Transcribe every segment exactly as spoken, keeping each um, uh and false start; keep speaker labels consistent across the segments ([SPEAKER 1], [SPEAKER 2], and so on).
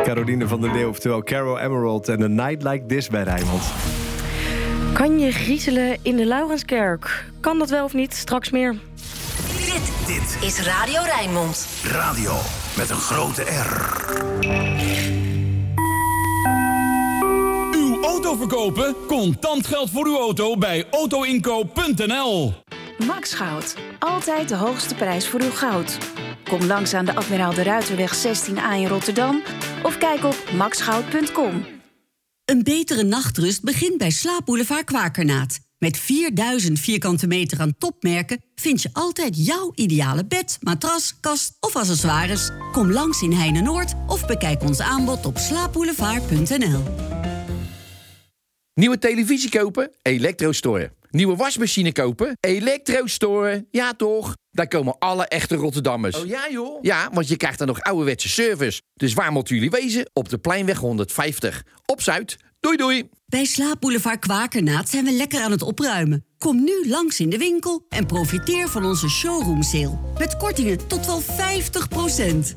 [SPEAKER 1] Caroline van der Leeuw, oftewel Caro Emerald en A Night Like This bij Rijnmond.
[SPEAKER 2] Kan je griezelen in de Laurenskerk? Kan dat wel of niet? Straks meer.
[SPEAKER 3] Dit, dit is Radio Rijnmond.
[SPEAKER 4] Radio met een grote R.
[SPEAKER 5] Uw auto verkopen? Contant geld voor uw auto bij autoinkoop punt n l.
[SPEAKER 6] Max Goud. Altijd de hoogste prijs voor uw goud. Kom langs aan de Admiraal de Ruiterweg zestien A in Rotterdam of kijk op max goud punt com.
[SPEAKER 7] Een betere nachtrust begint bij Slaapboulevard Kwakernaat. Met vierduizend vierkante meter aan topmerken vind je altijd jouw ideale bed, matras, kast of accessoires. Kom langs in Heine-Noord of bekijk ons aanbod op slaapboulevard punt n l.
[SPEAKER 8] Nieuwe televisie kopen? Elektrostore. Nieuwe wasmachine kopen? Elektrostore. Ja toch? Daar komen alle echte Rotterdammers.
[SPEAKER 4] Oh ja joh?
[SPEAKER 8] Ja, want je krijgt dan nog ouderwetse service. Dus waar moeten jullie wezen? Op de Pleinweg honderdvijftig. Op Zuid. Doei doei.
[SPEAKER 7] Bij Slaapboulevard Kwakernaat zijn we lekker aan het opruimen. Kom nu langs in de winkel en profiteer van onze showroom sale. Met kortingen tot wel vijftig procent.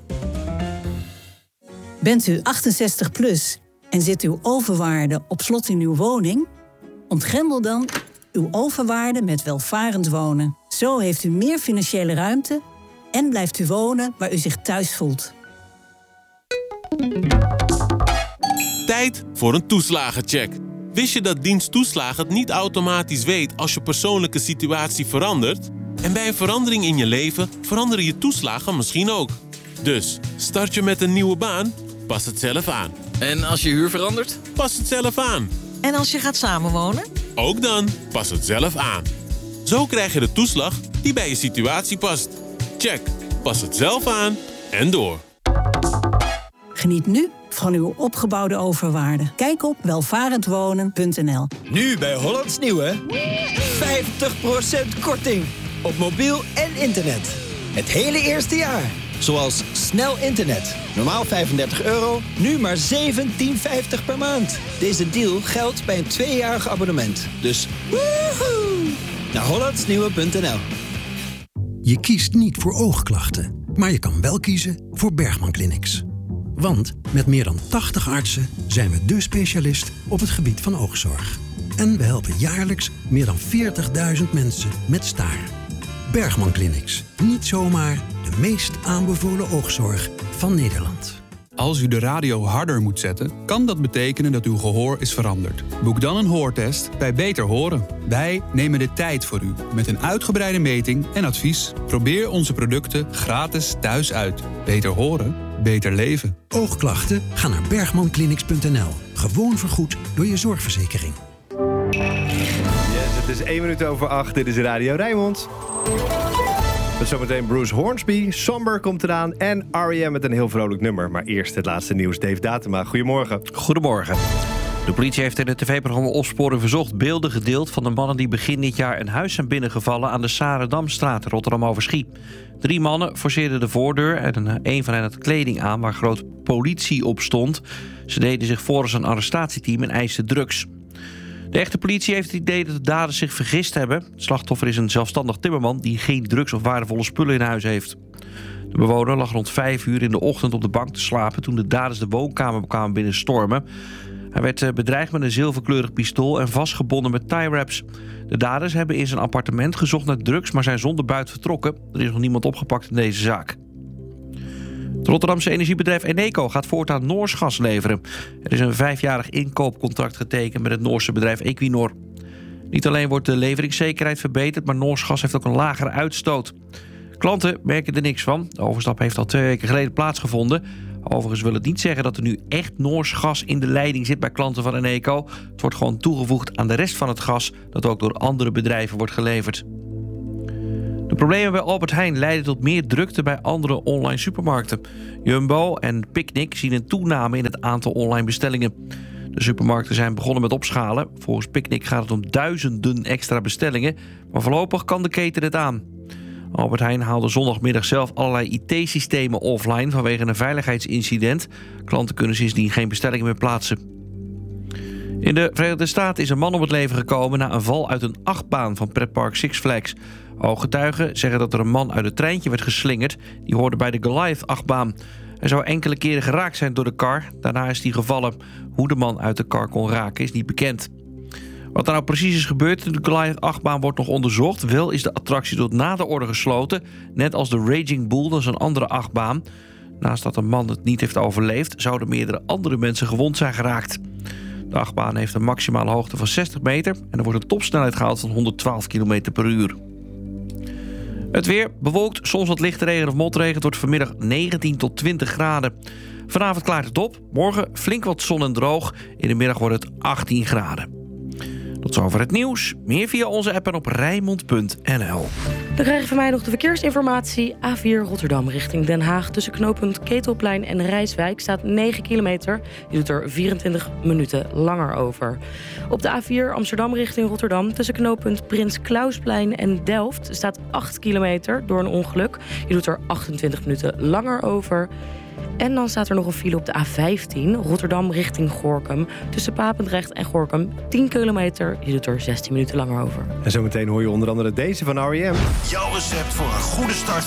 [SPEAKER 9] Bent u achtenzestig plus en zit uw overwaarde op slot in uw woning? Ontgrendel dan uw overwaarde met welvarend wonen. Zo heeft u meer financiële ruimte en blijft u wonen waar u zich thuis voelt.
[SPEAKER 10] Tijd voor een toeslagencheck. Wist je dat dienst toeslagen het niet automatisch weet als je persoonlijke situatie verandert? En bij een verandering in je leven veranderen je toeslagen misschien ook. Dus, start je met een nieuwe baan? Pas het zelf aan.
[SPEAKER 11] En als je huur verandert?
[SPEAKER 10] Pas het zelf aan.
[SPEAKER 12] En als je gaat samenwonen?
[SPEAKER 10] Ook dan, pas het zelf aan. Zo krijg je de toeslag die bij je situatie past. Check, pas het zelf aan en door.
[SPEAKER 9] Geniet nu van uw opgebouwde overwaarde. Kijk op welvarendwonen punt n l.
[SPEAKER 13] Nu bij Hollands Nieuwe vijftig procent korting op mobiel en internet. Het hele eerste jaar. Zoals snel internet. Normaal vijfendertig euro, nu maar zeventien vijftig per maand. Deze deal geldt bij een tweejarig abonnement. Dus woehoe! Naar hollands nieuwe punt n l.
[SPEAKER 14] Je kiest niet voor oogklachten, maar je kan wel kiezen voor Bergman Clinics. Want met meer dan tachtig artsen zijn we dé specialist op het gebied van oogzorg. En we helpen jaarlijks meer dan veertigduizend mensen met staren. Bergman Clinics. Niet zomaar de meest aanbevolen oogzorg van Nederland.
[SPEAKER 15] Als u de radio harder moet zetten, kan dat betekenen dat uw gehoor is veranderd. Boek dan een hoortest bij Beter Horen. Wij nemen de tijd voor u met een uitgebreide meting en advies. Probeer onze producten gratis thuis uit. Beter horen, beter leven.
[SPEAKER 14] Oogklachten? Ga naar bergman clinics punt n l. Gewoon vergoed door je zorgverzekering.
[SPEAKER 1] Yes, het is één minuut over acht. Dit is Radio Rijnmond. Met zometeen Bruce Hornsby, Somber komt eraan en R E M met een heel vrolijk nummer. Maar eerst het laatste nieuws, Dave Datema. Goedemorgen.
[SPEAKER 16] Goedemorgen. De politie heeft in het tv-programma Opsporen Verzocht beelden gedeeld van de mannen die begin dit jaar een huis zijn binnengevallen aan de Sarendamstraat, Rotterdam-Overschie. Drie mannen forceerden de voordeur en een van hen had kleding aan waar groot politie op stond. Ze deden zich voor als een arrestatieteam en eisten drugs. De echte politie heeft het idee dat de daders zich vergist hebben. Het slachtoffer is een zelfstandig timmerman die geen drugs of waardevolle spullen in huis heeft. De bewoner lag rond vijf uur in de ochtend op de bank te slapen toen de daders de woonkamer kwamen binnenstormen. Hij werd bedreigd met een zilverkleurig pistool en vastgebonden met tie-wraps. De daders hebben in zijn appartement gezocht naar drugs, maar zijn zonder buit vertrokken. Er is nog niemand opgepakt in deze zaak. Het Rotterdamse energiebedrijf Eneco gaat voortaan Noors gas leveren. Er is een vijfjarig inkoopcontract getekend met het Noorse bedrijf Equinor. Niet alleen wordt de leveringszekerheid verbeterd, maar Noors gas heeft ook een lagere uitstoot. Klanten merken er niks van. De overstap heeft al twee weken geleden plaatsgevonden. Overigens wil het niet zeggen dat er nu echt Noors gas in de leiding zit bij klanten van Eneco. Het wordt gewoon toegevoegd aan de rest van het gas dat ook door andere bedrijven wordt geleverd. De problemen bij Albert Heijn leiden tot meer drukte bij andere online supermarkten. Jumbo en Picnic zien een toename in het aantal online bestellingen. De supermarkten zijn begonnen met opschalen. Volgens Picnic gaat het om duizenden extra bestellingen, maar voorlopig kan de keten het aan. Albert Heijn haalde zondagmiddag zelf allerlei I T-systemen offline vanwege een veiligheidsincident. Klanten kunnen sindsdien geen bestellingen meer plaatsen. In de Verenigde Staten is een man om het leven gekomen na een val uit een achtbaan van pretpark Six Flags. Ooggetuigen zeggen dat er een man uit het treintje werd geslingerd. Die hoorde bij de Goliath-achtbaan. Hij zou enkele keren geraakt zijn door de kar. Daarna is hij gevallen. Hoe de man uit de kar kon raken is niet bekend. Wat er nou precies is gebeurd in de Goliath-achtbaan wordt nog onderzocht. Wel is de attractie tot na de orde gesloten. Net als de Raging Bull, dat is een andere achtbaan. Naast dat een man het niet heeft overleefd, zouden meerdere andere mensen gewond zijn geraakt. De achtbaan heeft een maximale hoogte van zestig meter... en er wordt een topsnelheid gehaald van honderdtwaalf kilometer per uur. Het weer bewolkt, soms wat lichte regen of motregen. Het wordt vanmiddag negentien tot twintig graden. Vanavond klaart het op. Morgen flink wat zon en droog. In de middag wordt het achttien graden. Tot zover het nieuws. Meer via onze app en op Rijnmond punt n l.
[SPEAKER 2] Dan krijg je van mij nog de verkeersinformatie. A vier Rotterdam richting Den Haag. Tussen knooppunt Ketelplein en Rijswijk staat negen kilometer. Je doet er vierentwintig minuten langer over. Op de A vier Amsterdam richting Rotterdam. Tussen knooppunt Prins Klausplein en Delft staat acht kilometer door een ongeluk. Je doet er achtentwintig minuten langer over. En dan staat er nog een file op de A vijftien, Rotterdam richting Gorinchem. Tussen Papendrecht en Gorinchem, tien kilometer. Je doet er zestien minuten langer over.
[SPEAKER 1] En zometeen hoor je onder andere deze van R E M.
[SPEAKER 4] Jouw recept voor een goede start